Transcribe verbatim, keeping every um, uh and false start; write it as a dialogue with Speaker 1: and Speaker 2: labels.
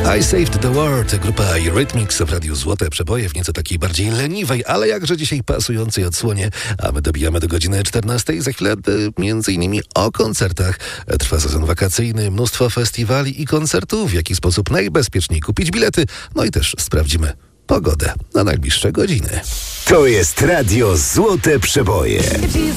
Speaker 1: I Saved the World, grupa Eurythmics w Radiu Złote Przeboje w nieco takiej bardziej leniwej, ale jakże dzisiaj pasującej odsłonie, a my dobijamy do godziny czternastej. Za chwilę między innymi o koncertach. Trwa sezon wakacyjny, mnóstwo festiwali i koncertów, w jaki sposób najbezpieczniej kupić bilety, no i też sprawdzimy pogodę na najbliższe godziny.
Speaker 2: To jest Radio Złote Przeboje.